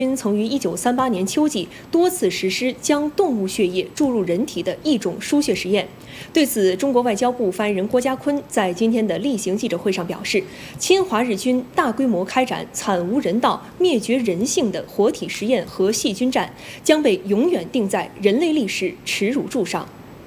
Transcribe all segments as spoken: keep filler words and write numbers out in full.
军曾于一九三八年秋季多次实施将动物血液注入人体的一种输血实验。对此，中国外交部发言人郭家坤在今天的例行记者会上表示，侵华日军大规模开展惨无人道、灭绝人性的活体实验和细菌战，将被永远钉在人类历史耻辱柱上。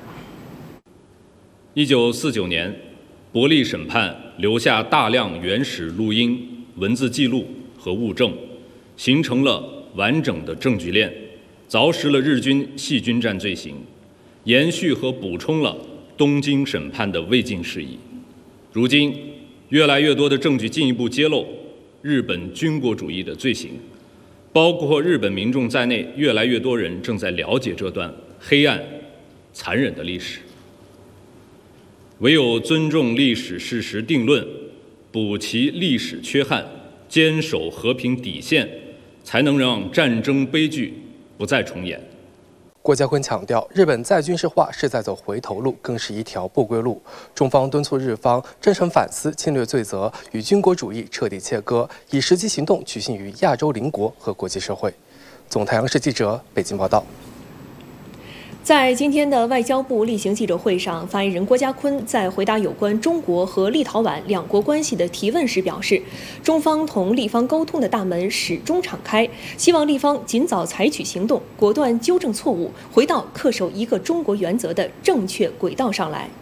一九四九年，伯利审判留下大量原始录音、文字记录和物证，形成了完整的证据链，凿实了日军细菌战罪行，延续和补充了东京审判的未尽事宜。如今，越来越多的证据进一步揭露日本军国主义的罪行，包括日本民众在内，越来越多人正在了解这段黑暗、残忍的历史。唯有尊重历史事实定论，补齐历史缺憾，坚守和平底线，才能让战争悲剧不再重演。 郭家坤强调，日本再军事化是在走回头路，更是一条不归路。中方敦促日方真诚反思侵略罪责，与军国主义彻底切割，以实际行动取信于亚洲邻国和国际社会。总太阳市记者北京报道。 在今天的外交部例行记者会上，发言人郭家坤在回答有关中国和立陶宛两国关系的提问时表示，中方同立方沟通的大门始终敞开，希望立方尽早采取行动，果断纠正错误，回到恪守一个中国原则的正确轨道上来。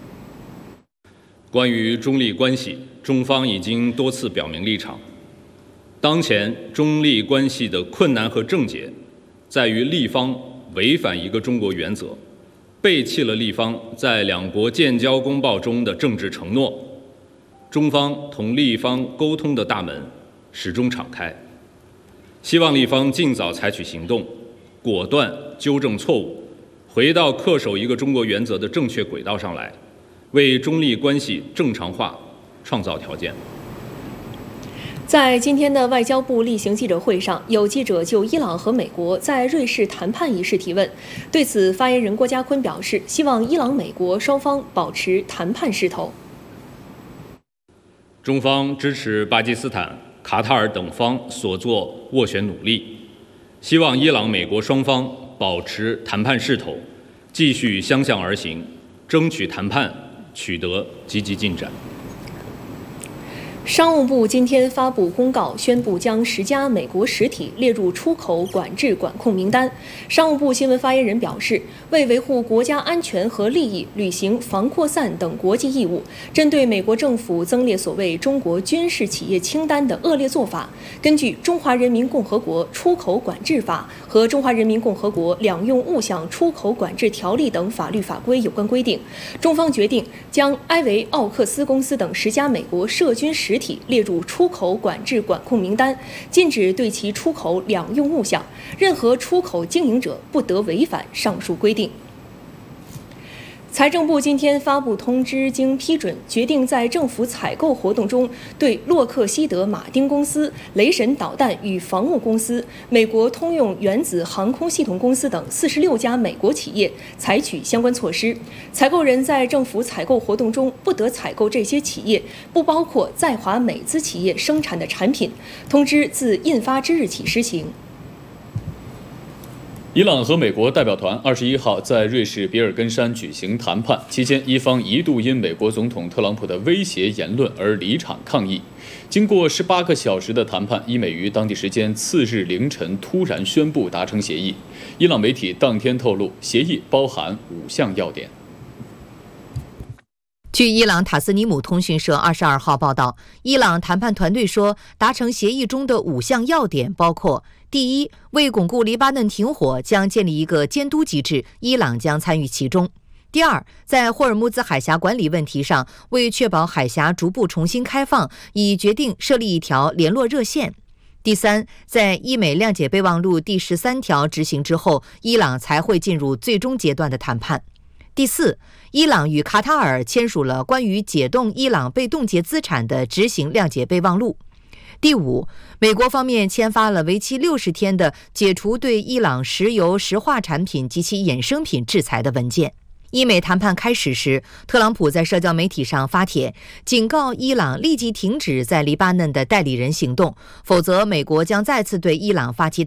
关于中立关系，中方已经多次表明立场。当前中立关系的困难和症结，在于立方违反一个中国原则，背弃了立方在两国建交公报中的政治承诺。中方同立方沟通的大门始终敞开，希望立方尽早采取行动，果断纠正错误，回到恪守一个中国原则的正确轨道上来，为中立关系正常化创造条件。 在今天的外交部例行记者会上，有记者就伊朗和美国在瑞士谈判一事提问。对此，发言人郭家坤表示，希望伊朗、美国双方保持谈判势头。 中方支持巴基斯坦、卡塔尔等方所做斡旋努力，希望伊朗、美国双方保持谈判势头，继续相向而行，争取谈判取得积极进展。 商务部今天发布公告，宣布将十家美国实体列入出口管制管控名单。商务部新闻发言人表示，为维护国家安全和利益，履行防扩散等国际义务，针对美国政府增列所谓中国军事企业清单的恶劣做法，根据《中华人民共和国出口管制法》和《中华人民共和国两用物项出口管制条例》等法律法规有关规定，中方决定将埃维奥克斯公司等十家美国涉军实体列入出口管制管控名单，禁止对其出口两用物项，任何出口经营者不得违反上述规定。财政部今天发布通知，经批准，决定在政府采购活动中，对洛克希德马丁公司、雷神导弹与防务公司、美国通用原子航空系统公司等四十六家美国企业采取相关措施。采购人在政府采购活动中不得采购这些企业，不包括在华美资企业生产的产品。通知自印发之日起施行。 伊朗和美国代表团二十一号在瑞士比尔根山举行谈判，期间伊方一度因美国总统特朗普的威胁言论而离场抗议。经过十八个小时的谈判，伊美于当地时间次日凌晨突然宣布达成协议。伊朗媒体当天透露，协议包含五项要点。 据伊朗塔斯尼姆通讯社二十二号报道，伊朗谈判团队说，达成协议中的五项要点包括：第一，为巩固黎巴嫩停火，将建立一个监督机制，伊朗将参与其中；第二，在霍尔木兹海峡管理问题上，为确保海峡逐步重新开放，已决定设立一条联络热线；第三，在伊美谅解备忘录第十三条执行之后，伊朗才会进入最终阶段的谈判；第四，伊朗与卡塔尔签署了关于解冻伊朗被冻结资产的执行谅解备忘录；第五，美国方面签发了为期六十天的解除对伊朗石油石化产品及其衍生品制裁的文件。伊美谈判开始时，特朗普在社交媒体上发帖，警告伊朗立即停止在黎巴嫩的代理人行动，否则美国将再次对伊朗发起